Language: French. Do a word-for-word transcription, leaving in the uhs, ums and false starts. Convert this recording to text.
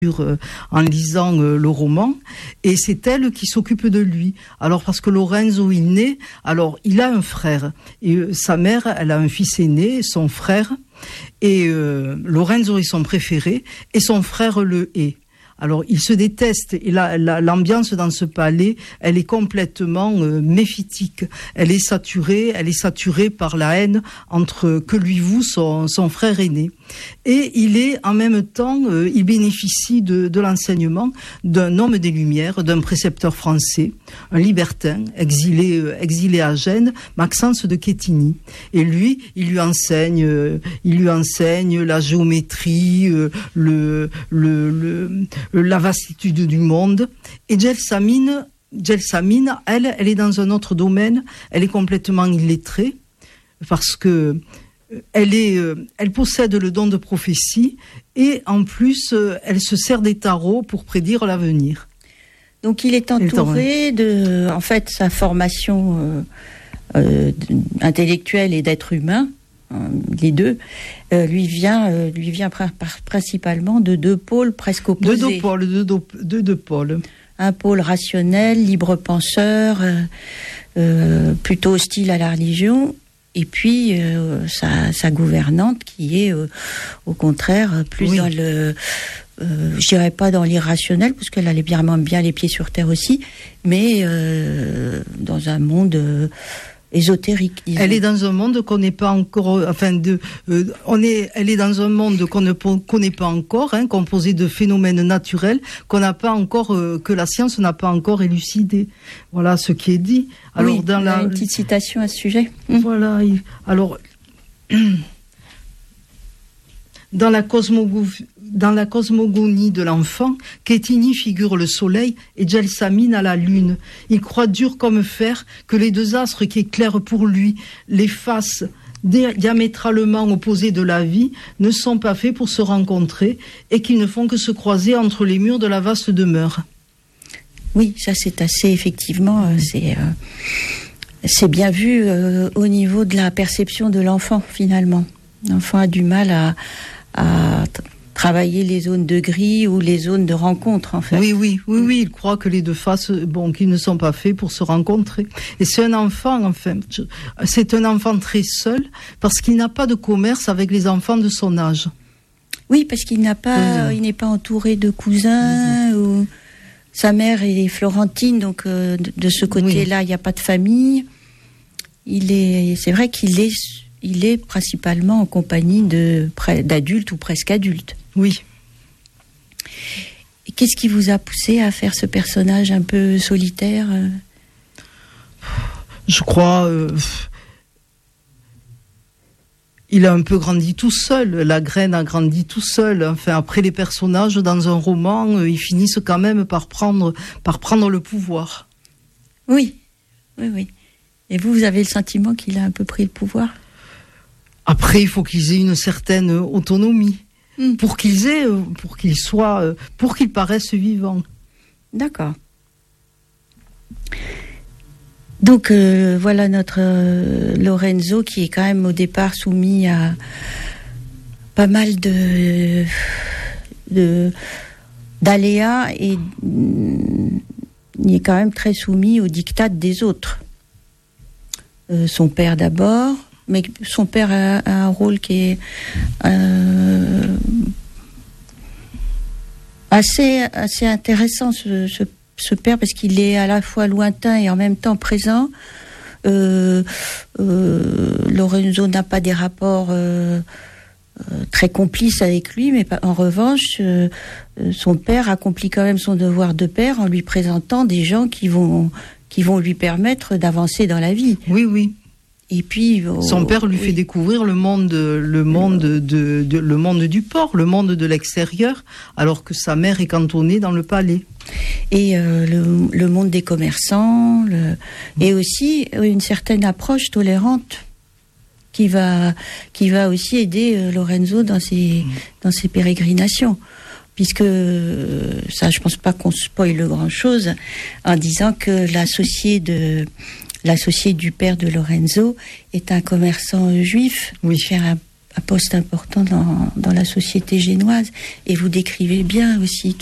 en lisant le roman, et c'est elle qui s'occupe de lui. Alors parce que Lorenzo il naît, alors il a un frère et sa mère elle a un fils aîné, son frère, et euh, Lorenzo est son préféré et son frère le hait. Alors, ils se détestent et la, la, l'ambiance dans ce palais, elle est complètement euh, méphitique. Elle est saturée, elle est saturée par la haine entre que lui voue son, son frère aîné. Et il est en même temps, euh, il bénéficie de, de l'enseignement d'un homme des Lumières, d'un précepteur français, un libertin, exilé, euh, exilé à Gênes, Maxence de Quetigny. Et lui, il lui enseigne, euh, il lui enseigne la géométrie, euh, le, le, le la vastitude du monde. Et Gelsamine, Gelsamine, elle, elle est dans un autre domaine. Elle est complètement illettrée parce que elle est, elle possède le don de prophétie et en plus, elle se sert des tarots pour prédire l'avenir. Donc, il est entouré de, en fait, sa formation euh, euh, intellectuelle et d'être humain. Les deux, euh, lui vient, euh, lui vient pr- pr- principalement de deux pôles presque opposés. De deux pôles, de deux, de deux pôles. Un pôle rationnel, libre penseur, euh, euh, plutôt hostile à la religion, et puis euh, sa, sa gouvernante qui est, euh, au contraire, plus oui. dans le, euh, je dirais pas dans l'irrationnel, parce qu'elle a les bien, bien les pieds sur terre aussi, mais euh, dans un monde euh, ésotérique. Disons. Elle est dans un monde qu'on n'est pas encore, enfin de, euh, on est, elle est dans un monde qu'on ne connaît pas encore, hein, composé de phénomènes naturels qu'on n'a pas encore, euh, que la science n'a pas encore élucidé. Voilà ce qui est dit. Alors oui, dans la une petite citation à ce sujet. Voilà. Alors dans la cosmogonie, dans la cosmogonie de l'enfant, Quetigny figure le soleil et Gelsamine à la lune. Il croit dur comme fer que les deux astres qui éclairent pour lui les faces diamétralement opposées de la vie ne sont pas faits pour se rencontrer et qu'ils ne font que se croiser entre les murs de la vaste demeure. Oui, ça c'est assez, effectivement, euh, c'est, euh, c'est bien vu euh, au niveau de la perception de l'enfant, finalement. L'enfant a du mal à, à travailler les zones de gris ou les zones de rencontre, en fait. Oui, oui, oui, oui, il croit que les deux faces, bon, qu'ils ne sont pas faits pour se rencontrer. Et c'est un enfant, enfin, c'est un enfant très seul, parce qu'il n'a pas de commerce avec les enfants de son âge. Oui, parce qu'il n'a pas, oui. il n'est pas entouré de cousins, oui. ou sa mère est florentine, donc euh, de, de ce côté-là, oui. il n'y a pas de famille. Il est, c'est vrai qu'il est, il est principalement en compagnie de, d'adultes ou presque adultes. Oui. Et qu'est-ce qui vous a poussé à faire ce personnage un peu solitaire ? Je crois... Euh, il a un peu grandi tout seul. La graine a grandi tout seul. Enfin, après, les personnages, dans un roman, euh, ils finissent quand même par prendre, par prendre le pouvoir. Oui, oui, oui. Et vous, vous avez le sentiment qu'il a un peu pris le pouvoir ? Après, il faut qu'ils aient une certaine autonomie. Mmh. Pour qu'ils aient, pour qu'ils soient, pour qu'ils paraissent vivants. D'accord. Donc euh, voilà notre euh, Lorenzo qui est quand même au départ soumis à pas mal de, de d'aléas et mm, il est quand même très soumis aux diktats des autres. Euh, son père d'abord, mais son père a, a un rôle qui est euh, assez assez intéressant, ce, ce, ce père, parce qu'il est à la fois lointain et en même temps présent. Euh, euh, Lorenzo n'a pas des rapports euh, euh, très complices avec lui, mais en revanche, euh, son père accomplit quand même son devoir de père en lui présentant des gens qui vont qui vont lui permettre d'avancer dans la vie. Oui, oui. Et puis oh, son père lui oui. fait découvrir le monde, le monde de, de, de, le monde du port, le monde de l'extérieur, alors que sa mère est cantonnée dans le palais. Et euh, le, le monde des commerçants, le, et aussi une certaine approche tolérante qui va qui va aussi aider euh, Lorenzo dans ses dans ses pérégrinations. Puisque, euh, ça, je pense pas qu'on spoile grand chose en disant que l'associé de l'associé du père de Lorenzo est un commerçant juif, oui. cher, un poste important dans, dans la société génoise. Et vous décrivez bien aussi